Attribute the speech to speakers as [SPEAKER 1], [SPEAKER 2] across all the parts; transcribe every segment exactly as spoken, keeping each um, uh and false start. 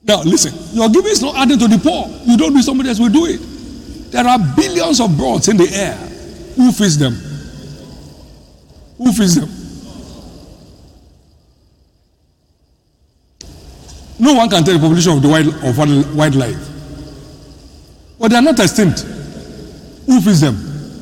[SPEAKER 1] Now listen, your giving is not adding to the poor. You don't do it, somebody else will do it. There are billions of birds in the air. Who feeds them? Who feeds them? No one can tell the population of the wild of wildlife. But they are not extinct. Who feeds them?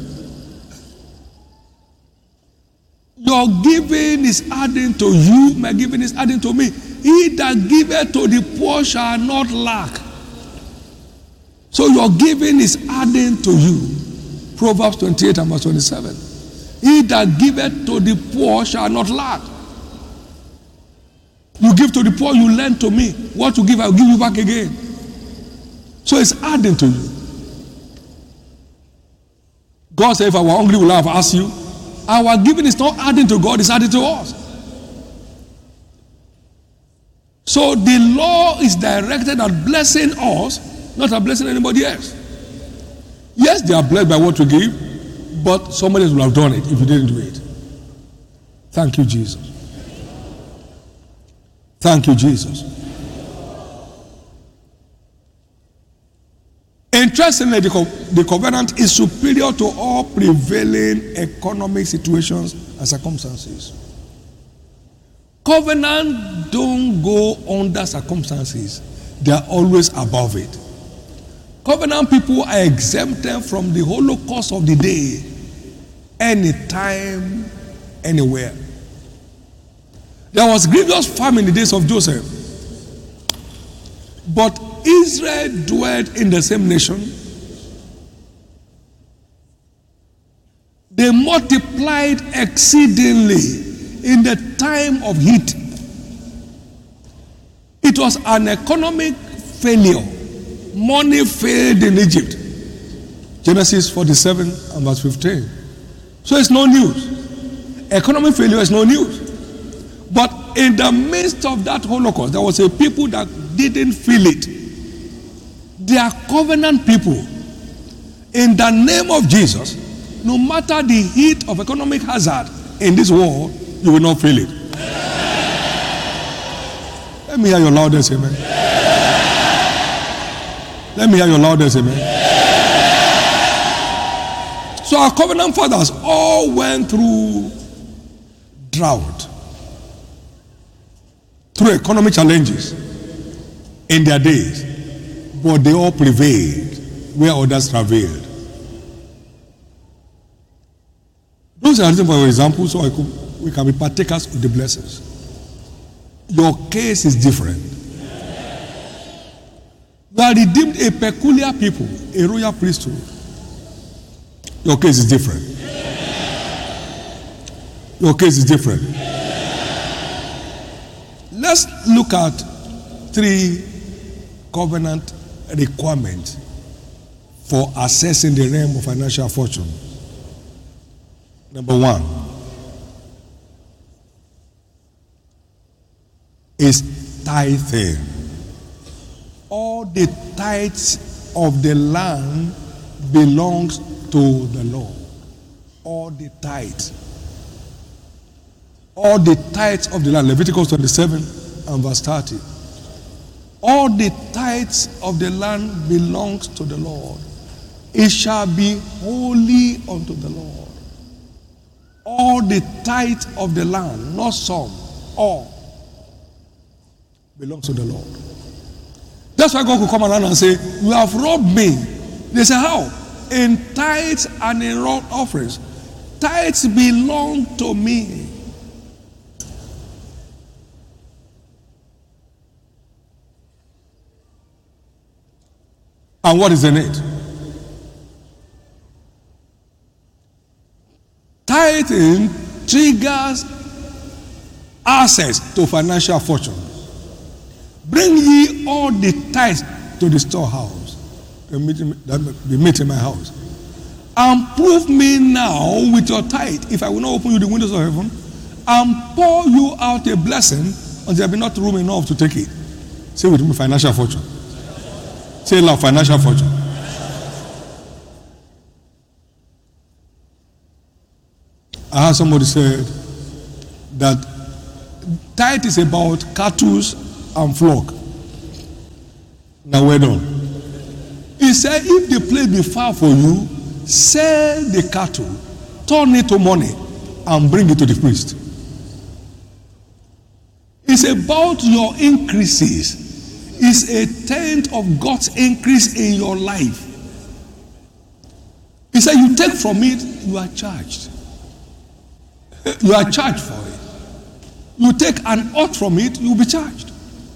[SPEAKER 1] Your giving is adding to you, my giving is adding to me. He that giveth to the poor shall not lack. So your giving is adding to you. Proverbs twenty-eight and verse twenty-seven. He that giveth to the poor shall not lack. You give to the poor, you lend to me. What you give, I'll give you back again. So it's adding to you. God said, if I were hungry, will I have asked you? Our giving is not adding to God, it's adding to us. So the law is directed at blessing us, not at blessing anybody else. Yes, they are blessed by what we give, but somebody else would have done it if you didn't do it. Thank you, Jesus. Thank you, Jesus. Interestingly, the, co- the covenant is superior to all prevailing economic situations and circumstances. Covenant don't go under circumstances. They are always above it. Covenant people are exempted from the holocaust of the day, anytime, anywhere. There was grievous famine in the days of Joseph. But Israel dwelt in the same nation. They multiplied exceedingly in the time of heat. It was an economic failure. Money failed in Egypt. Genesis forty-seven and verse fifteen. So it's no news. Economic failure is no news. But in the midst of that Holocaust, there was a people that didn't feel it. They are covenant people. In the name of Jesus, no matter the heat of economic hazard in this world, you will not feel it. Let me hear your loudest amen. Let me hear your loudest amen. So our covenant fathers all went through drought, through economic challenges in their days, but they all prevailed where others travailed. Those are for your example, so I could, we can be partakers of the blessings. Your case is different. You are redeemed, a peculiar people, a royal priesthood. Your case is different. Your case is different. Let's look at three covenant requirements for accessing the realm of financial fortune. Number one is tithing. All the tithes of the land belongs to the Lord. All the tithes. All the tithes of the land. Leviticus twenty-seven and verse thirty. All the tithes of the land belongs to the Lord. It shall be holy unto the Lord. All the tithes of the land, not some, all, belongs to the Lord. That's why God could come around and say, you have robbed me. They say, how? In tithes and in offerings. Tithes belong to me. And what is in it? Tithing triggers access to financial fortune. Bring ye all the tithes to the storehouse, the meat, the meat in my house, and prove me now with your tithe, if I will not open you the windows of heaven, and pour you out a blessing until there be not room enough to take it. Say with me, financial fortune. Say loud, financial fortune. I heard somebody said that tithe is about cattle and flock. Now we're done. He said, if the place be far for you, sell the cattle, turn it to money, and bring it to the priest. It's about your increases. It's a tenth of God's increase in your life. He said, you take from it, you are charged. You are charged for it. You take an oath from it, you'll be charged.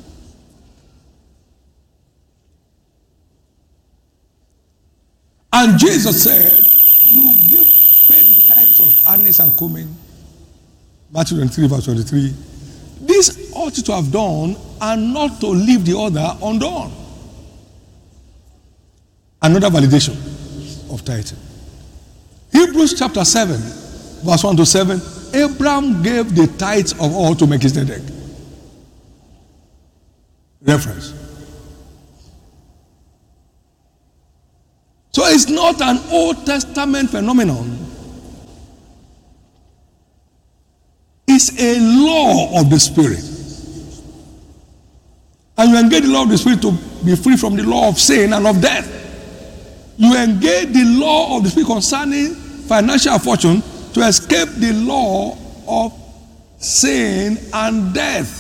[SPEAKER 1] And Jesus said, you give, pay the tithes of anise and cumin. Matthew twenty-three, verse twenty-three. This ought to have done, and not to leave the other undone. Another validation of tithing. Hebrews chapter seven, verse one to seven. Abraham gave the tithes of all to Melchizedek. Reference. So it's not an Old Testament phenomenon. It's a law of the Spirit. And you engage the law of the Spirit to be free from the law of sin and of death. You engage the law of the Spirit concerning financial fortune to escape the law of sin and death.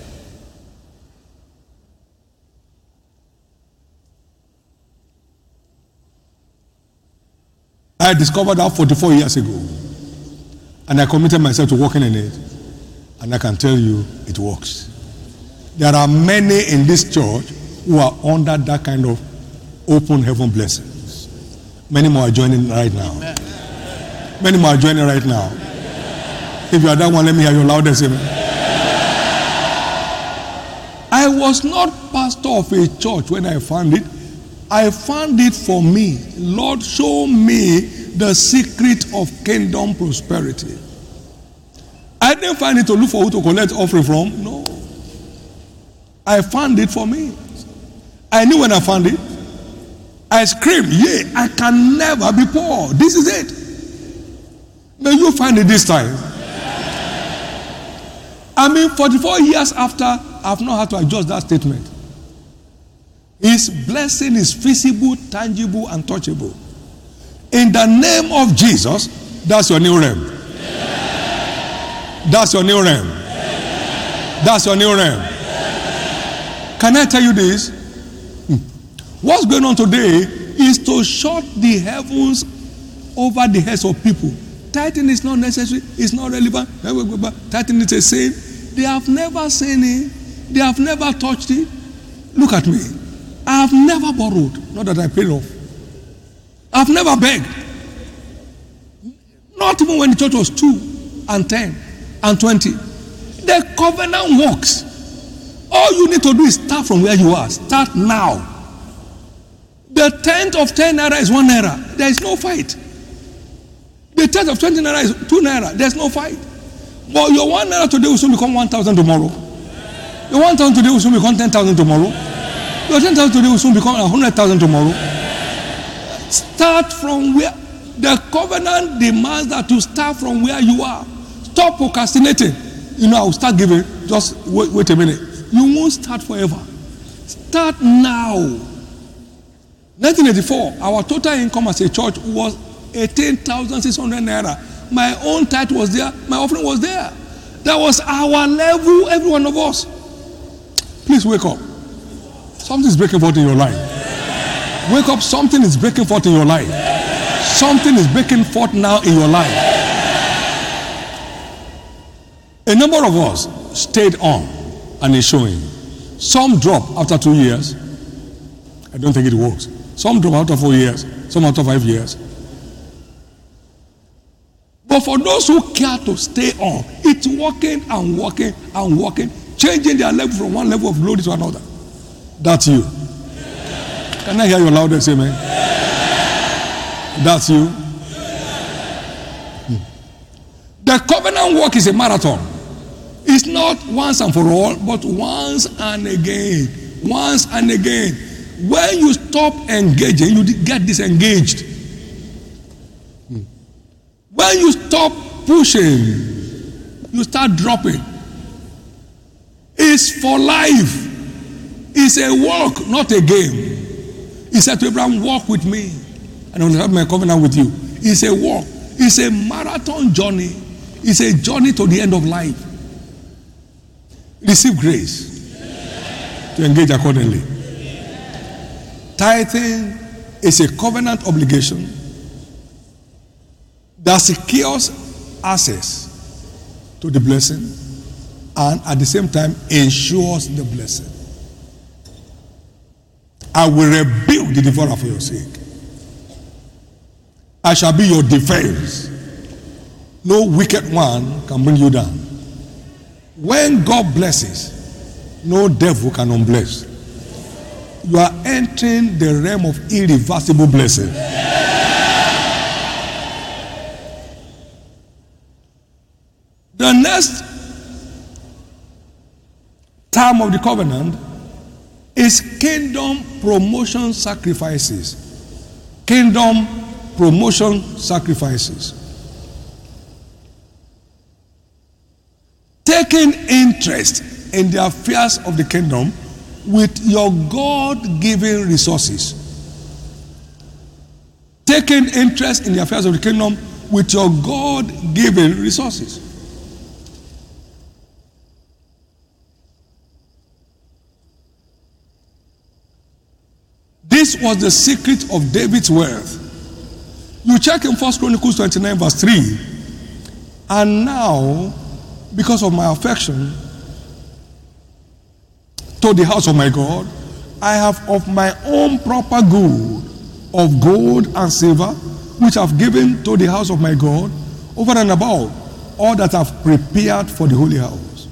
[SPEAKER 1] I discovered that forty-four years ago. And I committed myself to working in it. And I can tell you, it works. There are many in this church who are under that kind of open heaven blessings. Many more are joining right now. Amen. Many more are joining right now. Amen. If you are that one, let me hear your loudest amen. I was not pastor of a church when I found it. I found it for me. Lord, show me the secret of kingdom prosperity. I didn't find it to look for who to collect offering from. No. I found it for me. I knew when I found it. I screamed, yeah, I can never be poor. This is it. May you find it this time. I mean, forty-four years after, I've not had to adjust that statement. His blessing is visible, tangible, and touchable. In the name of Jesus, that's your new realm. That's your new realm. That's your new realm. Can I tell you this? What's going on today is to shut the heavens over the heads of people. Tithing is not necessary. It's not relevant. Tithing is a sin. They have never seen it. They have never touched it. Look at me. I have never borrowed. Not that I paid off. I've never begged. Not even when the church was two and ten and twenty. The covenant works. All you need to do is start from where you are. Start now. The tenth of ten naira is one naira. There is no fight. The tenth of twenty naira is two naira. There is no fight. But your one naira today will soon become one thousand tomorrow. Your one thousand today will soon become ten thousand tomorrow. Your ten thousand today will soon become one hundred thousand tomorrow. Start from where the covenant demands that you start from where you are. Stop procrastinating. You know, I'll start giving. Just wait, wait a minute. You won't start forever. Start now. nineteen eighty-four, our total income as a church was eighteen thousand six hundred naira. My own tithe was there. My offering was there. That was our level, every one of us. Please wake up. Something is breaking forth in your life. Wake up, something is breaking forth in your life. Something is breaking forth now in your life. A number of us stayed on and is showing. Some drop after two years. I don't think it works. Some drop after four years. Some after five years. But for those who care to stay on, it's working and working and working, changing their level from one level of glory to another. That's you. Can I hear your loudest amen? That's you. Hmm. The covenant work is a marathon. It's not once and for all, but once and again. Once and again. When you stop engaging, you get disengaged. Hmm. When you stop pushing, you start dropping. It's for life. It's a walk, not a game. He said to Abraham, walk with me, and I will have my covenant with you. It's a walk. It's a marathon journey. It's a journey to the end of life. Receive grace to engage accordingly. Tithing is a covenant obligation that secures access to the blessing and at the same time ensures the blessing. I will rebuke the devourer for your sake. I shall be your defense. No wicked one can bring you down. When God blesses, no devil can unbless. You are entering the realm of irreversible blessing. The next term of the covenant is kingdom promotion sacrifices. Kingdom promotion sacrifices. Taking interest in the affairs of the kingdom with your God-given resources. Taking interest in the affairs of the kingdom with your God-given resources. This was the secret of David's wealth. You check in First Chronicles twenty-nine verse three. And now, because of my affection to the house of my God, I have of my own proper good of gold and silver, which I have given to the house of my God, over and above all that I have prepared for the holy house.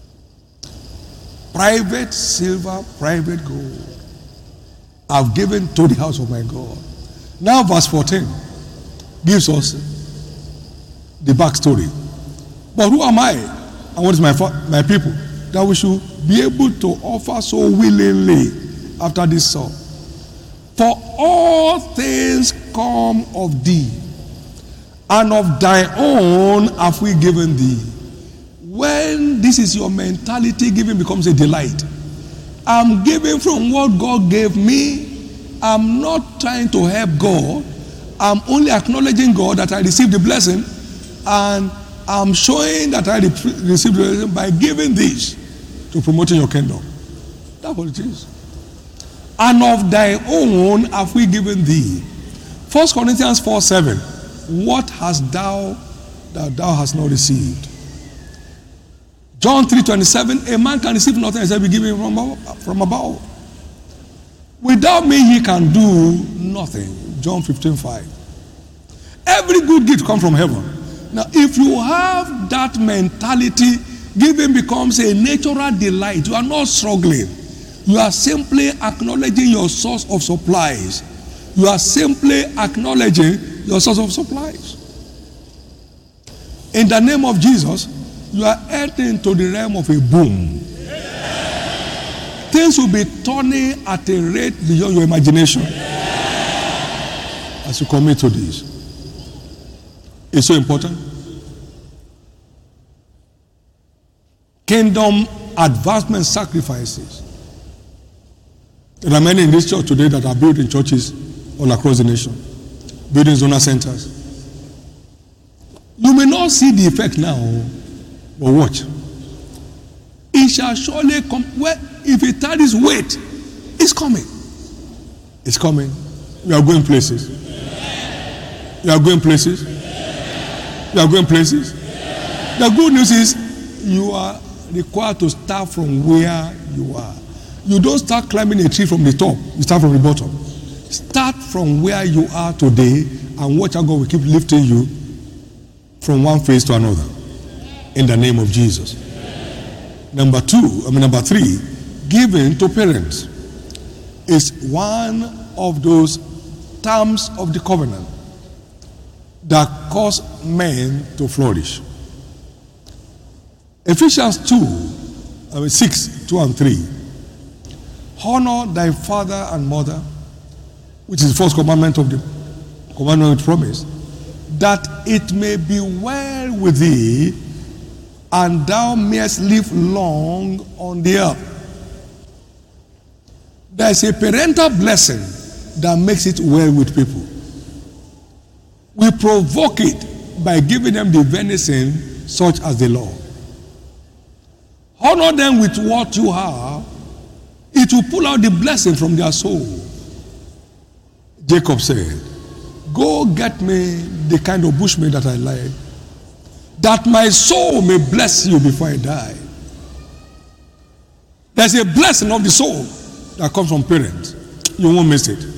[SPEAKER 1] Private silver, private gold, I've given to the house of my God. Now verse fourteen gives us the backstory. But who am I and what is my, my people that we should be able to offer so willingly after this song? For all things come of thee, and of thy own have we given thee. When this is your mentality, giving becomes a delight. I'm giving from what God gave me. I'm not trying to help God. I'm only acknowledging God that I received the blessing, and I'm showing that I received the blessing by giving this to promoting your kingdom. That's what it is. And of thy own have we given thee. First Corinthians four seven. What hast thou that thou hast not received? John three twenty-seven. A man can receive nothing except be given from above, from above. Without me he can do nothing. John fifteen five. Every good gift comes from heaven. Now, if you have that mentality, giving becomes a natural delight. You are not struggling. You are simply acknowledging your source of supplies. You are simply acknowledging your source of supplies. In the name of Jesus, you are entering into the realm of a boom. Things will be turning at a rate beyond your imagination as you commit to this. It's so important. Kingdom advancement sacrifices. There are many in this church today that are building churches all across the nation, building zonal centers. You may not see the effect now, but watch. It shall surely come. Well, if it tarries, wait. It's coming. It's coming. We are going places. We are going places. We are going places. The good news is you are required to start from where you are. You don't start climbing a tree from the top. You start from the bottom. Start from where you are today and watch how God will keep lifting you from one phase to another. In the name of Jesus. Number two, I mean number three, giving to parents is one of those terms of the covenant that cause men to flourish. Ephesians two, I mean six, two and three. Honor thy father and mother, which is the first commandment of the commandment with promise, that it may be well with thee, and thou mayest live long on the earth. There is a parental blessing that makes it well with people. We provoke it by giving them the venison such as the law. Honor them with what you have. It will pull out the blessing from their soul. Jacob said, go get me the kind of bushmeat that I like, that my soul may bless you before I die. There's a blessing of the soul that comes from parents. You won't miss it.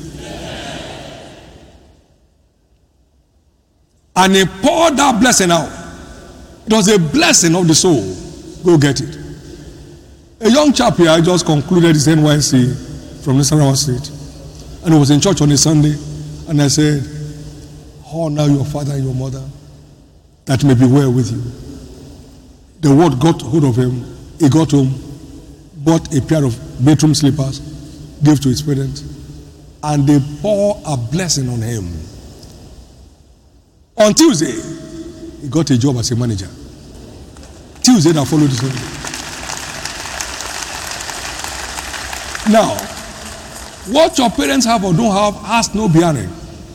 [SPEAKER 1] And he poured that blessing out. It was a blessing of the soul. Go get it. A young chap here, I just concluded his N Y C from Nasarawa State. And he was in church on a Sunday. And I said, honor your father and your mother, that may be well with you. The word got hold of him. He got home, bought a pair of bedroom slippers, gave to his parents, and they pour a blessing on him. On Tuesday, he got a job as a manager. Tuesday that followed this Sunday. Now, what your parents have or don't have has no bearing.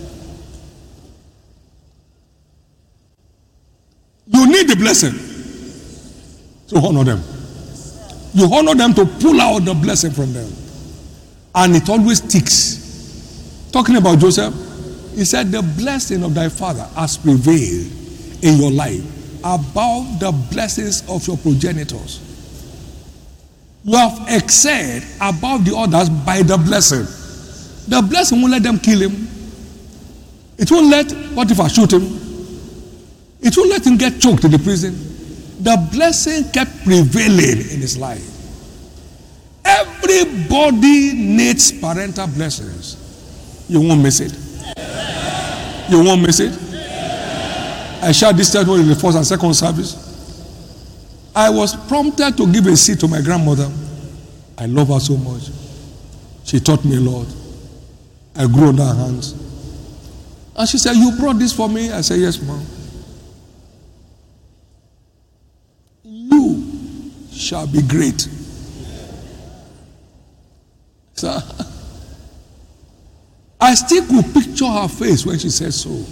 [SPEAKER 1] You need the blessing to honor them. You honor them to pull out the blessing from them. And it always sticks. Talking about Joseph, he said, the blessing of thy father has prevailed in your life above the blessings of your progenitors. You have excelled above the others by the blessing. The blessing won't let them kill him. It won't let Potiphar shoot him. It won't let him get choked in the prison. The blessing kept prevailing in his life. Everybody needs parental blessings. You won't miss it. You won't miss it. I shared this testimony in the first and second service. I was prompted to give a seat to my grandmother. I love her so much. She taught me a lot. I grew on her hands. And she said, you brought this for me? I said, yes, ma'am. You shall be great. So, I still could picture her face when she said so.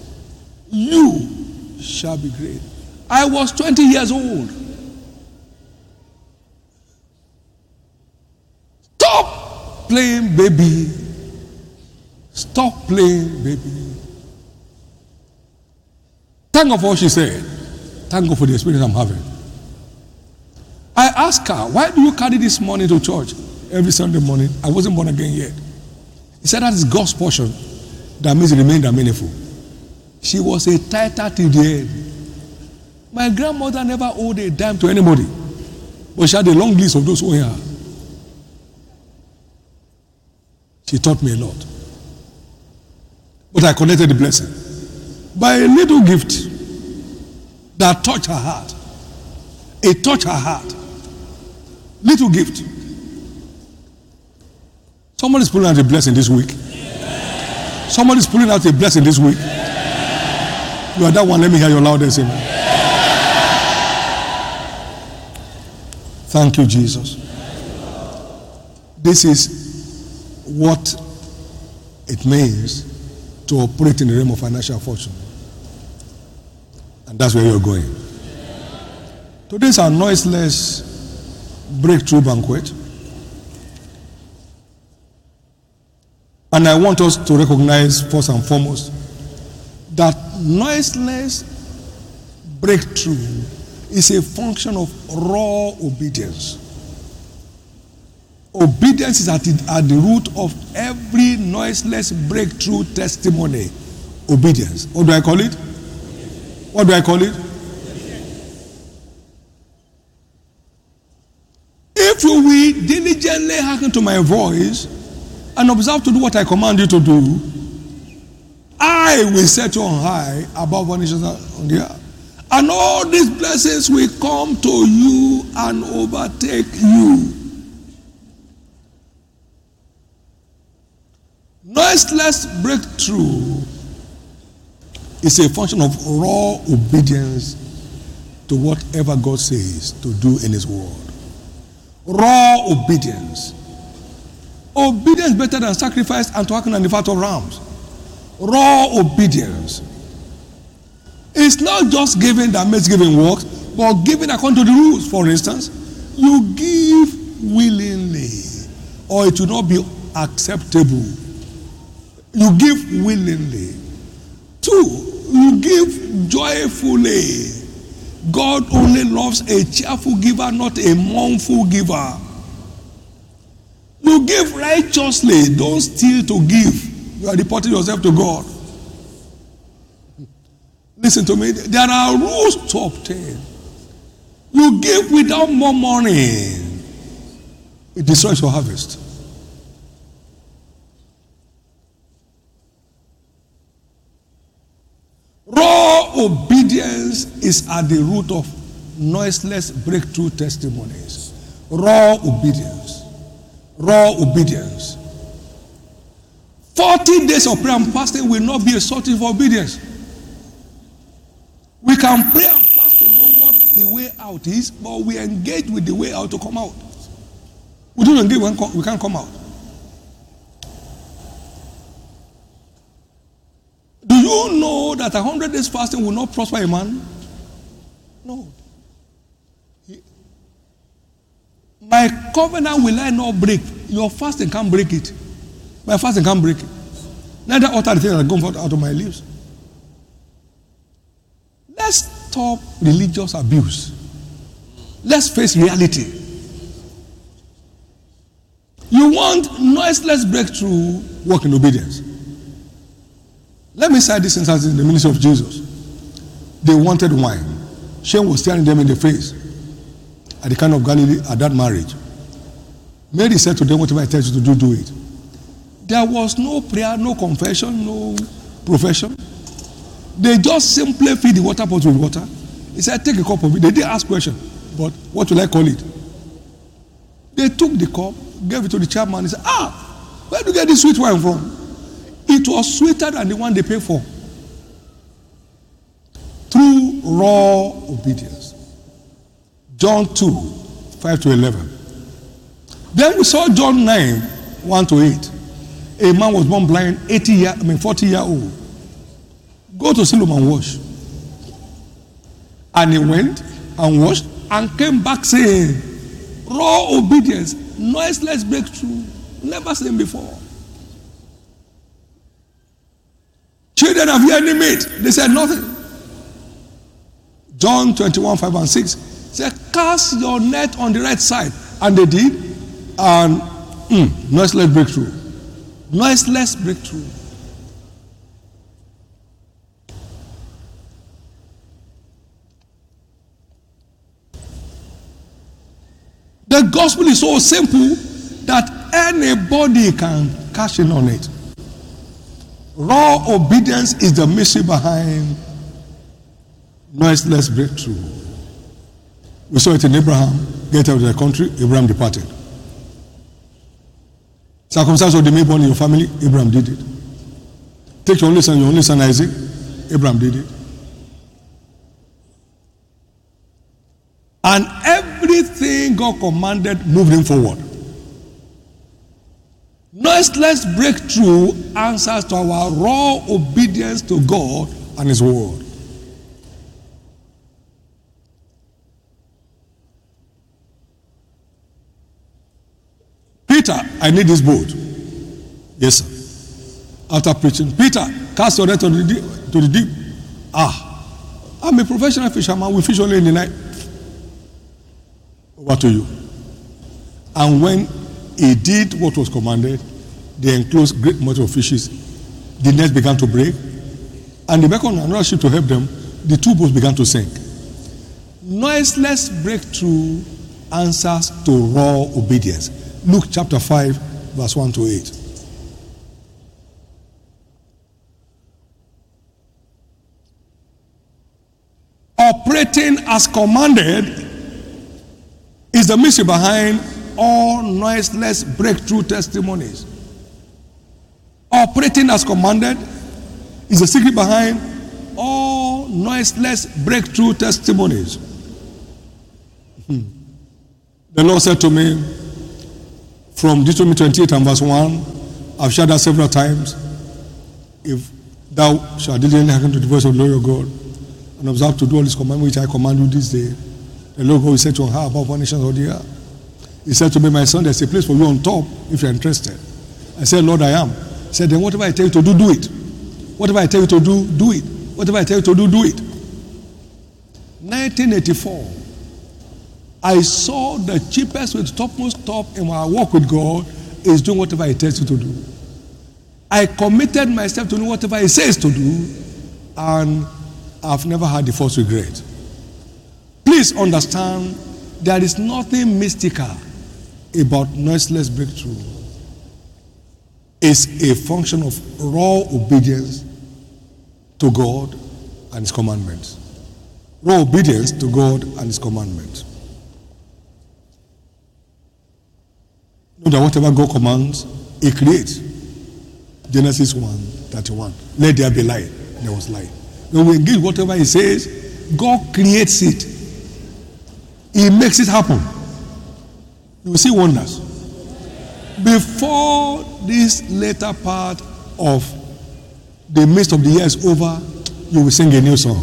[SPEAKER 1] You shall be great. I was twenty years old. Stop playing baby. Stop playing baby. Thank God for what she said. Thank God for the experience I'm having. I asked her, why do you carry this money to church every Sunday morning? I wasn't born again yet. He said that is God's portion that means it remained meaningful. She was a tither till the end. My grandmother never owed a dime to anybody, but she had a long list of those who owe her. She taught me a lot. But I connected the blessing by a little gift that touched her heart. It touched her heart. Little gift. Somebody's pulling out a blessing this week. Somebody's pulling out a blessing this week. You are that one. Let me hear your loudest amen. Thank you, Jesus. This is what it means to operate in the realm of financial fortune. And that's where you're going. Today's our noiseless breakthrough banquet. And I want us to recognize first and foremost that noiseless breakthrough is a function of raw obedience. Obedience is at the, at the root of every noiseless breakthrough testimony. Obedience. What do I call it? What do I call it? If you will diligently hearken to my voice and observe to do what I command you to do, I will set you on high above all nations on the earth. And all these blessings will come to you and overtake you. Noiseless breakthrough is a function of raw obedience to whatever God says to do in His word. Raw obedience. Obedience is better than sacrifice and to hearken and the fat of rams. Raw obedience. It's not just giving that makes giving work, but giving according to the rules. For instance, you give willingly, or it will not be acceptable. You give willingly. Two, you give joyfully. God only loves a cheerful giver, not a mournful giver. You give righteously. Don't steal to give. You are reporting yourself to God. Listen to me. There are rules to obtain. You give without more money. It destroys your harvest. Raw obedience is at the root of noiseless breakthrough testimonies. Raw obedience. Raw obedience. forty days of prayer and fasting will not be a substitute for obedience. We can pray and fast to know what the way out is, but we engage with the way out to come out. We don't engage when we can't come out. Do you know that a hundred days fasting will not prosper a man? No. My covenant will I not break. Your fasting can't break it. My fasting can't break it. Neither utter the things that come forth out of my lips. Let's stop religious abuse. Let's face reality. You want noiseless breakthrough, walk in obedience. Let me cite this instance in the ministry of Jesus. They wanted wine. Shame was staring them in the face at the Cana of Galilee at that marriage. Mary said to them, whatever I tell you to do, do it. There was no prayer, no confession, no profession. They just simply fill the water pot with water. He said, take a cup of it. They didn't ask question, but what will I call it? They took the cup, gave it to the chairman. He said, ah, where do you get this sweet wine from? It was sweeter than the one they paid for. Through raw obedience. John two, five to eleven. Then we saw John nine, one to eight. A man was born blind, eighty year, I mean forty year old. Go to Siloam and wash. And he went and washed and came back saying, raw obedience, noiseless breakthrough, never seen before. Children, have you any meat? They said nothing. John twenty-one, five and six said, cast your net on the right side. And they did. And mm, noiseless breakthrough. Noiseless breakthrough. The gospel is so simple that anybody can cash in on it. Raw obedience is the mystery behind noiseless breakthrough. We saw it in Abraham. Get out of the country, Abraham departed. Circumstances of the newborn in your family, Abraham did it. Take your only son, your only son Isaac, Abraham did it. And everything God commanded moved him forward. Noiseless breakthrough answers to our raw obedience to God and His word. Peter, I need this boat. Yes, sir. After preaching, Peter, cast your net to the deep. To the deep. Ah, I'm a professional fisherman. We fish only in the night. Over to you. And when he did what was commanded, they enclosed great multitude of fishes. The net began to break, and they beckoned another ship to help them. The two boats began to sink. Noiseless breakthrough answers to raw obedience. Luke chapter five, verse one to eight. Operating as commanded is the mystery behind all noiseless breakthrough testimonies. Operating as commanded is the secret behind all noiseless breakthrough testimonies. Hmm. The Lord said to me, From Deuteronomy twenty-eight and verse one, I've shared that several times. If thou shalt diligently hearken to the voice of the Lord your God, and observe to do all his commandments which I command you this day, the Lord God will say to you, how above all nations of the earth. He said to me, my son, there's a place for you on top if you're interested. I said, Lord, I am. He said, then whatever I tell you to do, do it. Whatever I tell you to do, do it. Whatever I tell you to do, do it. nineteen eighty-four, I saw the cheapest way to topmost top in my walk with God is doing whatever he tells you to do. I committed myself to do whatever he says to do, and I've never had the first regret. Please understand, there is nothing mystical about noiseless breakthrough. It's a function of raw obedience to God and his commandments. Raw obedience to God and his commandments. Know that whatever God commands, he creates. Genesis one thirty-one. Let there be light. There was light. When we engage whatever he says, God creates it. He makes it happen. You will see wonders. Before this later part of the midst of the year is over, you will sing a new song.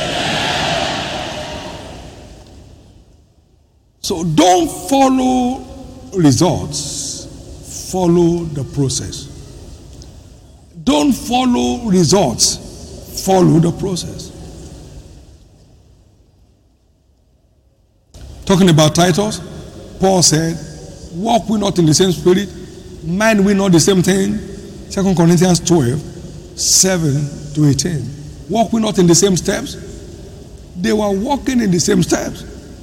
[SPEAKER 1] So don't follow results, follow the process. Don't follow results, follow the process. Talking about Titus, Paul said, walk we not in the same spirit, mind we not the same thing. Second Corinthians twelve, seven to eighteen. Walk we not in the same steps. They were walking in the same steps.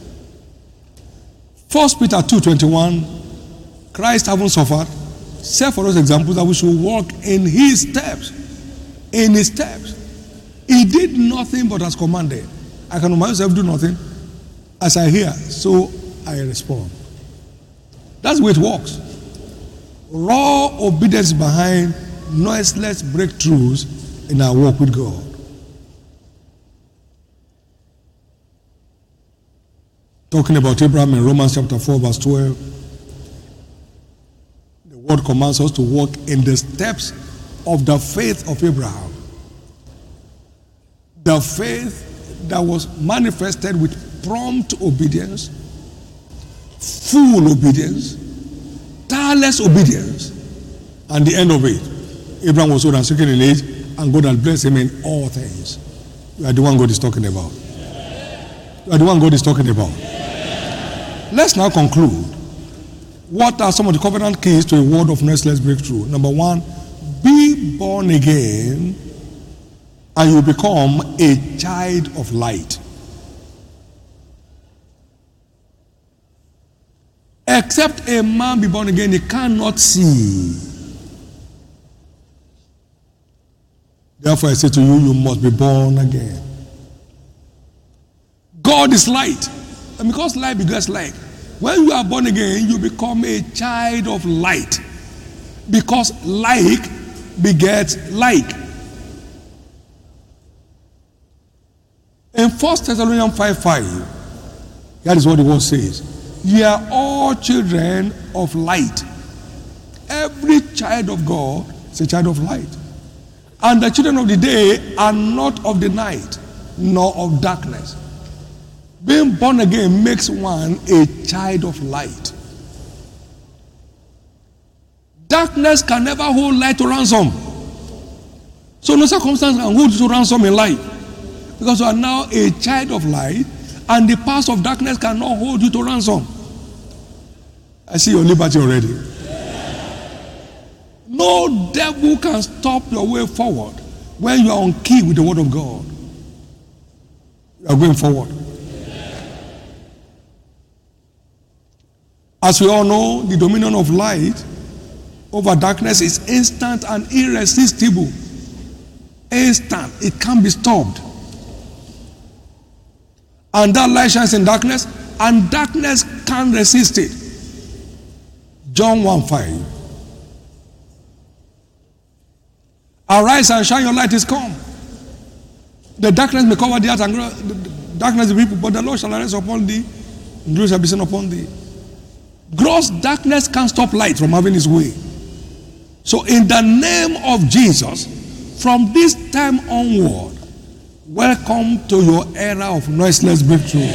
[SPEAKER 1] First Peter two twenty-one, Christ having suffered, set for us examples that we should walk in his steps. In his steps. He did nothing but as commanded. I can myself do nothing. As I hear, so I respond. That's the way it works. Raw obedience behind noiseless breakthroughs in our walk with God. Talking about Abraham in Romans chapter four verse twelve. The word commands us to walk in the steps of the faith of Abraham. The faith that was manifested with prompt obedience, full obedience, tireless obedience, and the end of it, Abraham was old and stricken in age, and God had blessed him in all things. You are the one God is talking about. You are the one God is talking about. Let's now conclude. What are some of the covenant keys to a word of noiseless breakthrough? Number one, be born again, and you become a child of light. Except a man be born again, he cannot see. Therefore I say to you, you must be born again. God is light. And because light begets light, when you are born again, you become a child of light. Because like begets like. In First Thessalonians five five, that is what the word says. Ye are all children of light. Every child of God is a child of light. And the children of the day are not of the night, nor of darkness. Being born again makes one a child of light. Darkness can never hold light to ransom. So no circumstance can hold you to ransom in life. Because you are now a child of light, and the powers of darkness cannot hold you to ransom. I see your liberty already. No devil can stop your way forward when you are on key with the word of God. You are going forward. As we all know, the dominion of light over darkness is instant and irresistible. Instant. It can't be stopped. And that light shines in darkness, and darkness can't resist it. John one five. Arise and shine, your light is come. The darkness may cover the earth, and the darkness the people, but the Lord shall arise upon thee, and glory shall be seen upon thee. Gross darkness can't stop light from having its way. So in the name of Jesus, from this time onward, welcome to your era of noiseless breakthrough.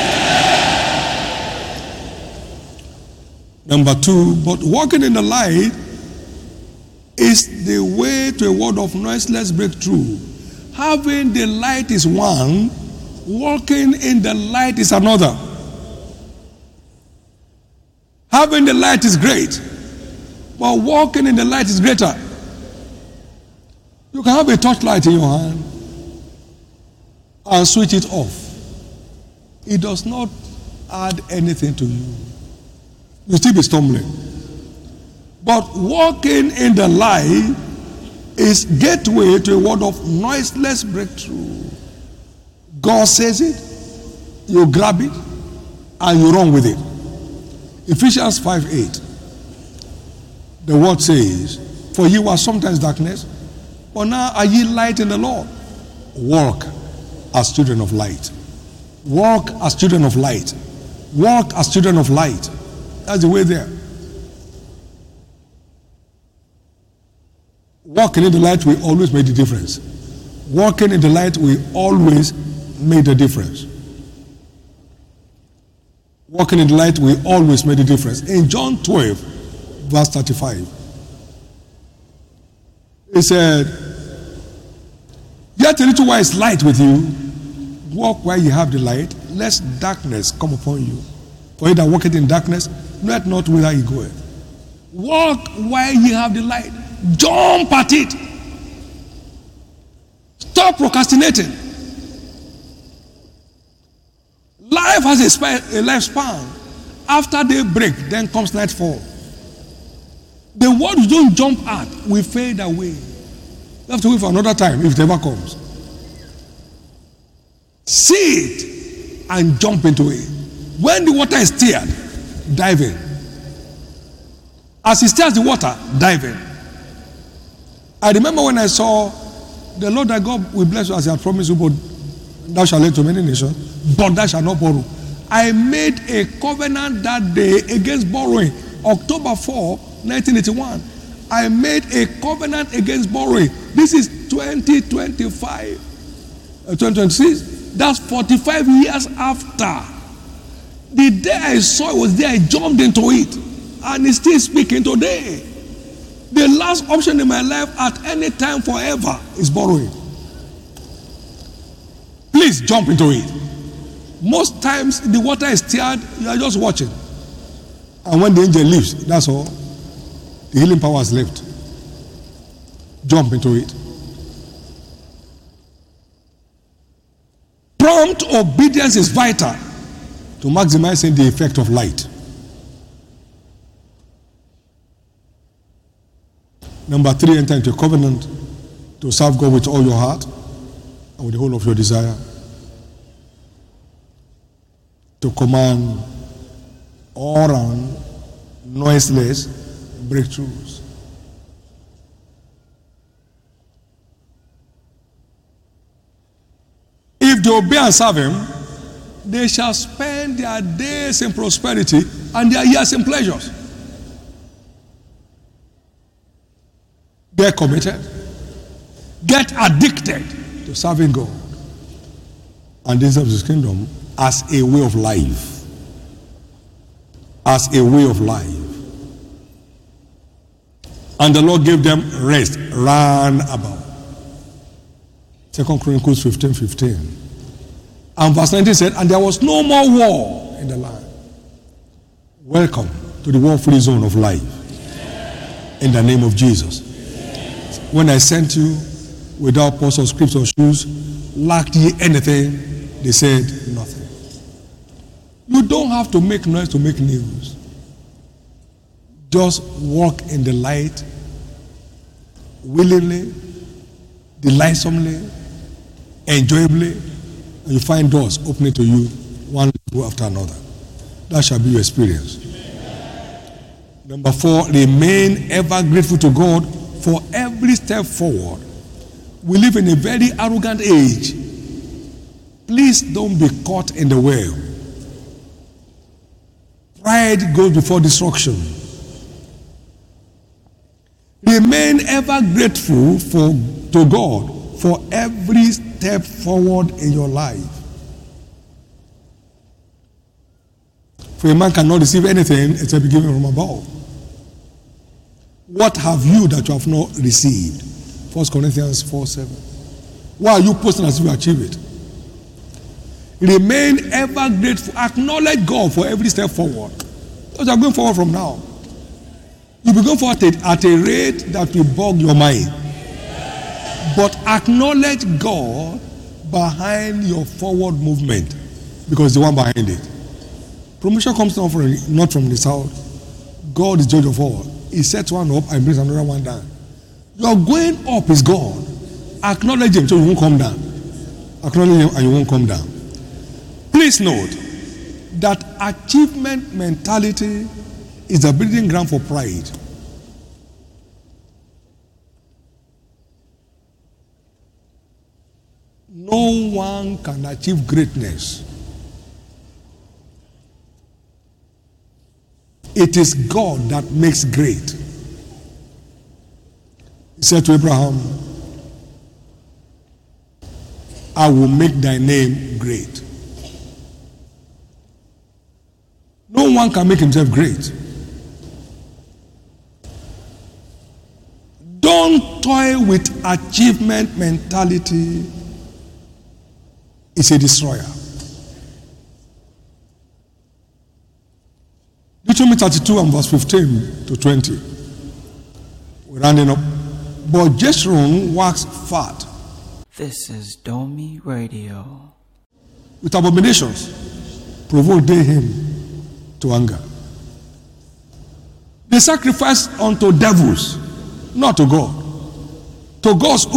[SPEAKER 1] Number two, but walking in the light is the way to a world of noiseless breakthrough. Having the light is one, walking in the light is another. Having the light is great, but walking in the light is greater. You can have a torchlight in your hand and switch it off. It does not add anything to you. You still be stumbling. But walking in the light is gateway to a world of noiseless breakthrough. God says it, you grab it, and you run with it. Ephesians five eight. The word says, for you are sometimes darkness, but now are ye light in the Lord. Walk as children of light. Walk as children of light. Walk as children of light. That's the way there. Walking in the light will always make the difference. Walking in the light will always make the difference. Walking in the light will always make the difference. In John twelve, verse thirty-five, he said, yet a little while is light with you. Walk while you have the light, lest darkness come upon you. For he that walketh in darkness knoweth not whither he goeth. Walk while you have the light. Jump at it. Stop procrastinating. Life has a, span, a lifespan. After daybreak, then comes nightfall. The word you don't jump at will fade away. You have to wait for another time if it ever comes. See it and jump into it. When the water is stirred, dive in. As he stirs the water, dive in. I remember when I saw the Lord thy God will bless you as he had promised you, but thou shalt lend to many nations, but thou shalt not borrow. I made a covenant that day against borrowing. October fourth, nineteen eighty-one. I made a covenant against borrowing. This is twenty twenty-five, uh, twenty twenty-six. That's forty-five years after. The day I saw it was there, I jumped into it. And it's still speaking today. The last option in my life at any time forever is borrowing. Please jump into it. Most times the water is stirred, you are just watching. And when the angel leaves, that's all. The healing power has left. Jump into it. Prompt obedience is vital to maximizing the effect of light. Number three, enter into a covenant to serve God with all your heart and with the whole of your desire. To command all round, noiseless breakthroughs. If they obey and serve him, they shall spend their days in prosperity and their years in pleasures. Get committed. Get addicted to serving God and this of his kingdom as a way of life. As a way of life. And the Lord gave them rest round about. Second Chronicles fifteen fifteen. And verse nineteen said, and there was no more war in the land. Welcome to the war-free zone of life. In the name of Jesus. When I sent you without purse or script or shoes, lacked ye anything? They said nothing. You don't have to make noise to make news. Just walk in the light willingly, delightsomely, enjoyably, and you find doors opening to you one after another. That shall be your experience. Number four, remain ever grateful to God for every step forward. We live in a very arrogant age. Please don't be caught in the well. Pride goes before destruction. Remain ever grateful for, to God for every step forward in your life. For a man cannot receive anything except be given from above. What have you that you have not received? First Corinthians four seven. Why are you posting as if you achieve it? Remain ever grateful. Acknowledge God for every step forward. Because you are going forward from now. You will go forward at a rate that will bog your mind. But acknowledge God behind your forward movement, because the one behind it. Promotion comes not from, not from the south. God is judge of all. He sets one up and brings another one down. Your going up is God. Acknowledge him so you won't come down. Acknowledge him and you won't come down. Please note that achievement mentality is the breeding ground for pride. No one can achieve greatness. It is God that makes great. He said to Abraham, I will make thy name great. No one can make himself great. Don't toy with achievement mentality. It's a destroyer. Deuteronomy thirty-two and verse fifteen to twenty. We're rounding up. But Jeshurun waxed fat.
[SPEAKER 2] This is Domi Radio.
[SPEAKER 1] With abominations provoked they him to anger. They sacrificed unto devils, not to God. To God's